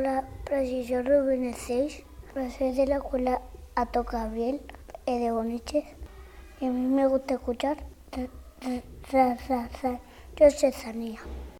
Hola, Preciso Rubén 6, profesor de la escuela Ato Gabriel de Boniches. Y a mí me gusta escuchar Yo soy Sanía.